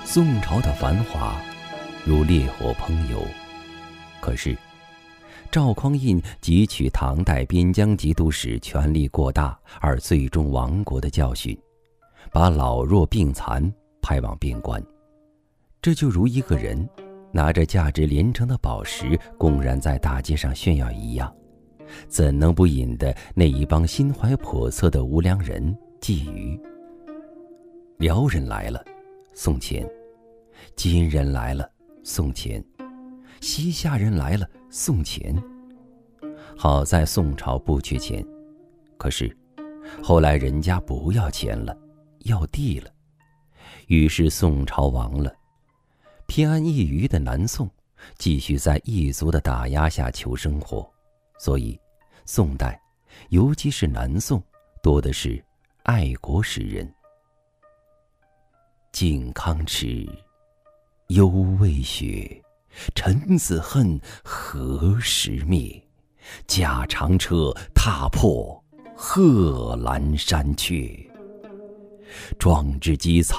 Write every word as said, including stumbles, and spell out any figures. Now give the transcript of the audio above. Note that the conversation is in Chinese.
宋朝的繁华如烈火烹油，可是赵匡胤汲取唐代边疆节度使权力过大而最终亡国的教训，把老弱病残派往边关。这就如一个人拿着价值连城的宝石公然在大街上炫耀一样，怎能不引得那一帮心怀叵测的无良人觊觎？辽人来了，送钱；金人来了，送钱；西夏人来了，送钱。好在宋朝不缺钱，可是后来人家不要钱了，要地了，于是宋朝亡了。偏安一隅的南宋继续在异族的打压下求生活，所以宋代尤其是南宋多的是爱国诗人。靖康耻，犹未雪，臣子恨，何时灭？驾长车，踏破贺兰山阙。壮志饥残